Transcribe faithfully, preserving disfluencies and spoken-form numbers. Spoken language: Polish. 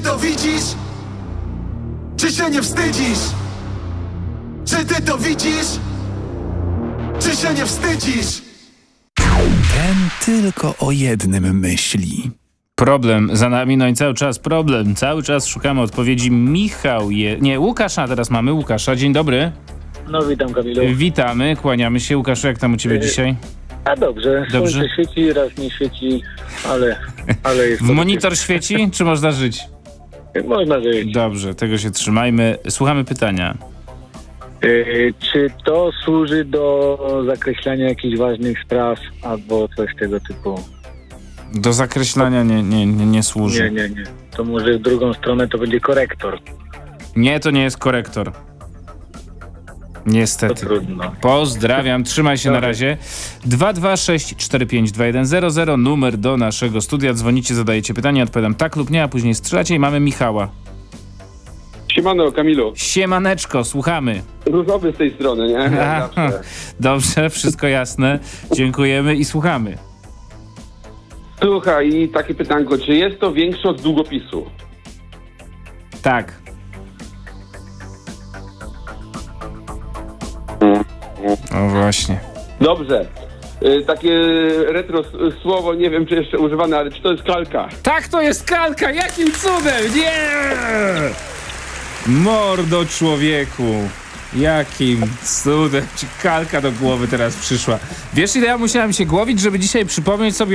ty to widzisz? Czy się nie wstydzisz? Czy ty to widzisz? Czy się nie wstydzisz? Ten tylko o jednym myśli. Problem za nami, no i cały czas problem. Cały czas szukamy odpowiedzi. Michał je... Nie, Łukasza teraz mamy. Łukasza, dzień dobry. No witam, Kamilu. Witamy, kłaniamy się. Łukaszu, jak tam u ciebie Yy, dzisiaj? A dobrze, Dobrze. słońce świeci, raz nie świeci, ale, ale jest... W monitor świeci, czy można żyć? Można żyć. Dobrze, tego się trzymajmy. Słuchamy pytania. Yy, czy to służy do zakreślania jakichś ważnych spraw albo coś tego typu? Do zakreślania nie, nie, nie, nie służy. Nie, nie, nie. To może w drugą stronę to będzie korektor. Nie, to nie jest korektor. To Niestety. trudno. Pozdrawiam, trzymaj się na Dobra. razie. dwa dwa sześć cztery pięć dwa jeden zero zero, numer do naszego studia. Dzwonicie, zadajecie pytanie, odpowiadam tak lub nie, a później strzelacie i mamy Michała. Siemano, Kamilu. Siemaneczko, słuchamy. Różowy z tej strony, nie? Jak Aha, zawsze. dobrze, wszystko jasne. Dziękujemy i słuchamy. Słuchaj, i takie pytanko, czy jest to większe od długopisu? Tak. O właśnie. Dobrze. Y, takie retro s- słowo, nie wiem czy jeszcze używane, ale czy to jest kalka? Tak, to jest kalka! Jakim cudem! Nie! Mordo człowieku! Jakim cudem ci kalka do głowy teraz przyszła. Wiesz, ile ja musiałem się głowić, żeby dzisiaj przypomnieć sobie